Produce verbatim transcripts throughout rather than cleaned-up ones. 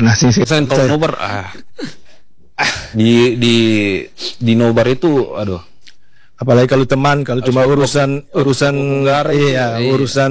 pernah sih. Saya kalau nobar ah. di di di nobar itu aduh. Apalagi kalau teman, kalau cuma urusan urusan negara, iya, iya. urusan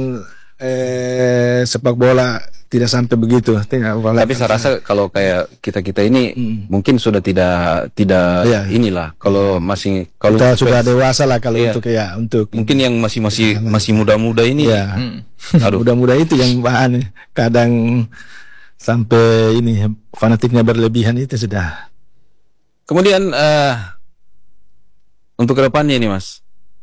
eh, sepak bola tidak sampai begitu. Tapi saya rasa kalau kayak kita kita ini hmm. mungkin sudah tidak tidak iya. inilah. Kalau masih kalau kita sudah dewasa lah kalau iya. untuk ya untuk mungkin yang masih masih masih muda-muda ini. Ya. Hmm. Aduh. Muda-muda itu yang bahan kadang sampai ini fanatiknya berlebihan itu sudah. Kemudian uh, untuk kedepannya ini Mas,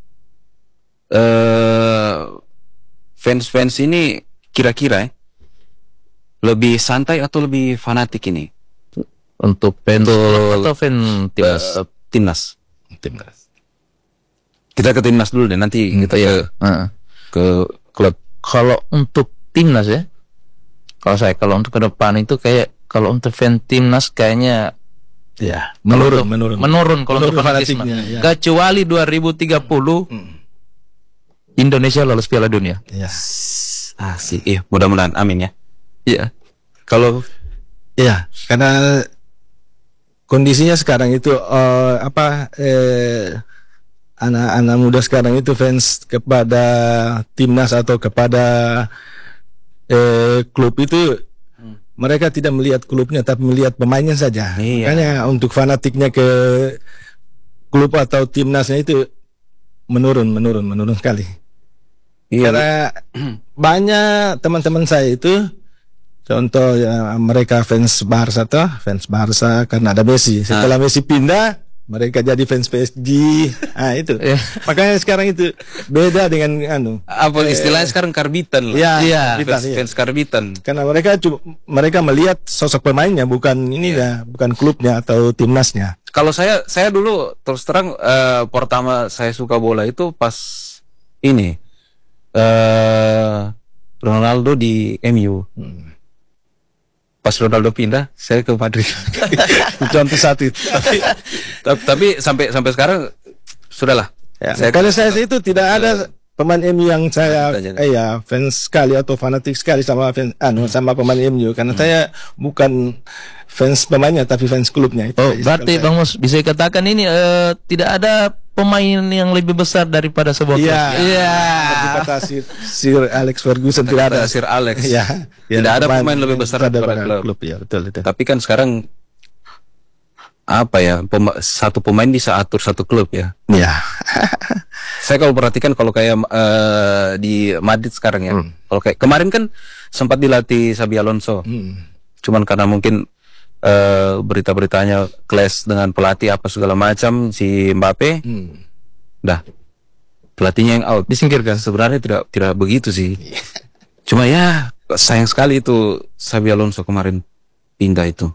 uh, fans-fans ini kira-kira ya, lebih santai atau lebih fanatik ini? Untuk fans atau fan timnas? Uh, timnas. Timnas. Kita ke timnas dulu deh, nanti hmm, kita ya uh, ke klub. Kalau untuk timnas ya, kalau saya kalau untuk ke depan itu kayak kalau untuk fan timnas kayaknya ya menurun untuk, menurun menurun kalau menurun untuk fanatisme. Ya. Kecuali dua ribu tiga puluh hmm. Indonesia lolos Piala Dunia. Ya. Ah sih, iya, mudah-mudahan, amin ya. Iya. Kalau ya karena kondisinya sekarang itu uh, apa eh, anak-anak muda sekarang itu fans kepada timnas atau kepada eh, klub itu hmm. mereka tidak melihat klubnya tapi melihat pemainnya saja. Iya. Makanya untuk fanatiknya ke klub atau timnasnya itu menurun, menurun, menurun sekali. Iya. Karena banyak teman-teman saya itu, contoh ya, mereka fans Barca tuh, fans Barca karena ada Messi. Setelah ah. Messi pindah, mereka jadi fans P S G. Ah itu. Yeah. Makanya sekarang itu beda dengan anu. Apa istilahnya eh, sekarang karbitan lah. Ya, ya karbitan, fans, iya. fans karbitan. Karena mereka cuma mereka melihat sosok pemainnya, bukan ini ya, bukan klubnya atau timnasnya. Kalau saya saya dulu terus terang uh, pertama saya suka bola itu pas ini uh, Ronaldo di M U. Hmm. Pas Ronaldo pindah, saya ke Madrid. Contoh satu itu. tapi, tapi sampai sampai sekarang sudahlah. Ya, saya kalau saya itu tidak ada pemain M U yang saya eh ya fans sekali atau fanatik sekali sama fans anu sama pemain M U karena hmm. saya bukan fans pemainnya tapi fans klubnya itu. Oh, berarti Bang Mus bisa dikatakan ini uh, tidak ada pemain yang lebih besar daripada sebuah klub. Iya. Iya. Seperti kata Sir, Sir Alex Ferguson tidak ada Sir Alex. Ya. Tidak ada pemain, pemain lebih besar daripada klub. klub. Ya, betul itu. Tapi kan sekarang apa ya, pema satu pemain bisa atur satu klub ya. Iya. Saya kalau perhatikan kalau kayak uh, di Madrid sekarang ya. Hmm. Kalau kayak kemarin kan sempat dilatih Xabi Alonso. Hmm. Cuman karena mungkin Uh, berita-beritanya clash dengan pelatih apa segala macam si Mbappe, hmm. dah pelatihnya yang out disingkirkan. Sebenarnya tidak tidak begitu sih. Cuma ya sayang sekali itu Xabi Alonso kemarin pindah itu.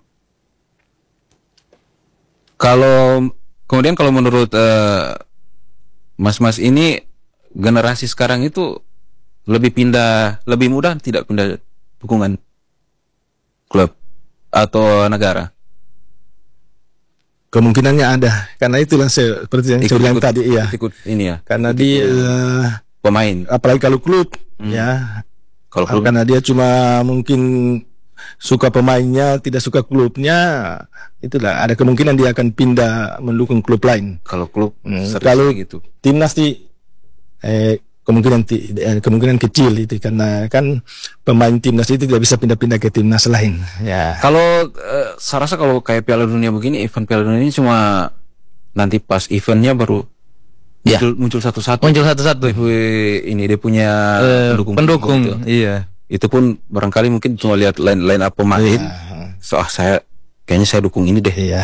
Kalau kemudian kalau menurut mas-mas uh, ini generasi sekarang itu lebih pindah lebih mudah tidak pindah dukungan klub atau negara? Kemungkinannya ada, karena itulah saya, seperti yang ikut, saya bilang ikut, tadi iya. Ikut ini ya. Karena dia uh, pemain. Apalagi kalau klub, hmm. ya. Kalau klub, karena dia cuma mungkin suka pemainnya, tidak suka klubnya, itulah ada kemungkinan dia akan pindah mendukung klub lain. Kalau klub, hmm. kalau gitu. Timnas di eh, kemungkinan eh, kemungkinan kecil itu karena kan pemain timnas itu tidak bisa pindah-pindah ke timnas lain. Ya. Kalau uh, saya rasa kalau kayak Piala Dunia begini, event Piala Dunia ini cuma nanti pas eventnya baru ya. muncul muncul satu-satu. Muncul satu-satu. Ini dia punya uh, pendukung. Pendukung. Gitu. Iya. Itu pun barangkali mungkin cuma lihat line line up pemain. Ya. So ah, saya kayaknya saya dukung ini deh. Iya.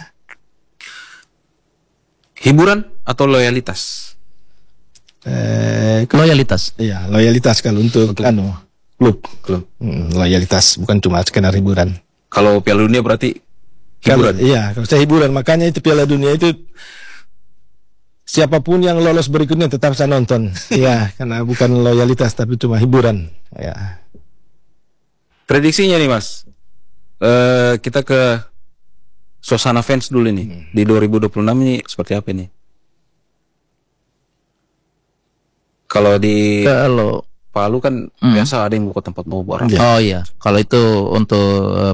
Hiburan atau loyalitas? Eh, loyalitas. Iya, loyalitas kalau untuk, untuk anu klub, klub. Hmm, loyalitas bukan cuma sekedar hiburan. Kalau Piala Dunia berarti hiburan. Kalau, iya, kalau saya hiburan, makanya itu Piala Dunia itu siapapun yang lolos berikutnya tetap saya nonton. Iya, karena bukan loyalitas tapi cuma hiburan. Ya. Prediksinya nih Mas. Uh, kita ke suasana fans dulu nih. Hmm. Di dua ribu dua puluh enam ini seperti apa nih? Kalau di kalau Palu kan hmm. biasa ada yang buka tempat nobar. Oh iya, kalau itu untuk